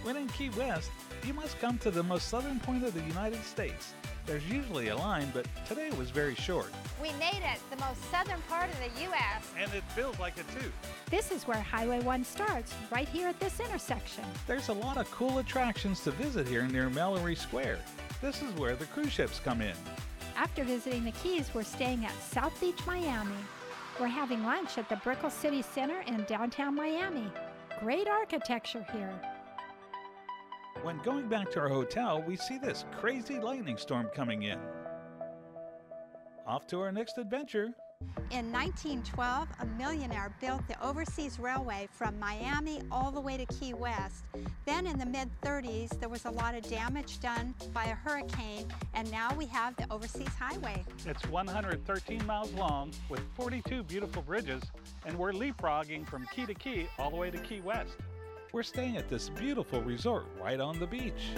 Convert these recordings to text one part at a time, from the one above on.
When in Key West, you must come to the most southern point of the United States. There's usually a line, but today was very short. We made it, the most southern part of the U.S. And it feels like it too. This is where Highway 1 starts, right here at this intersection. There's a lot of cool attractions to visit here near Mallory Square. This is where the cruise ships come in. After visiting the Keys, we're staying at South Beach, Miami. We're having lunch at the Brickell City Center in downtown Miami. Great architecture here. When going back to our hotel, we see this crazy lightning storm coming in. Off to our next adventure. In 1912, a millionaire built the overseas railway from Miami all the way to Key West. Then in the mid-30s, there was a lot of damage done by a hurricane, and now we have the overseas highway. It's 113 miles long with 42 beautiful bridges, and we're leapfrogging from key to key all the way to Key West. We're staying at this beautiful resort right on the beach.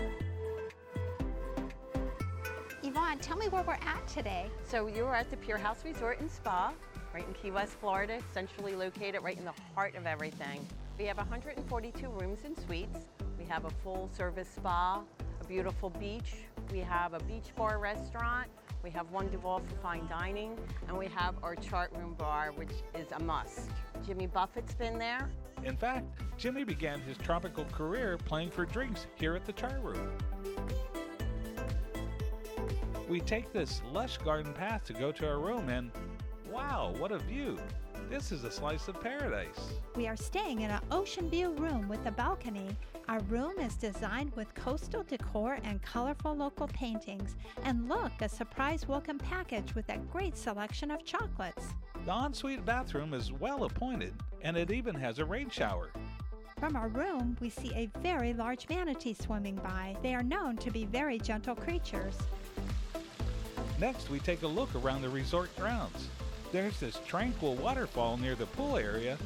Yvonne, tell me where we're at today. So you're at the Pier House Resort and Spa, right in Key West, Florida, centrally located right in the heart of everything. We have 142 rooms and suites. We have a full-service spa, a beautiful beach. We have a beach bar restaurant. We have one Duval for fine dining, and we have our chart room bar, which is a must. Jimmy Buffett's been there. In fact, Jimmy began his tropical career playing for drinks here at the chart room. We take this lush garden path to go to our room, and wow, what a view! This is a slice of paradise. We are staying in an ocean view room with a balcony. Our room is designed with coastal decor and colorful local paintings. And look, a surprise welcome package with a great selection of chocolates. The ensuite bathroom is well appointed, and it even has a rain shower. From our room, we see a very large manatee swimming by. They are known to be very gentle creatures. Next, we take a look around the resort grounds. There's this tranquil waterfall near the pool area,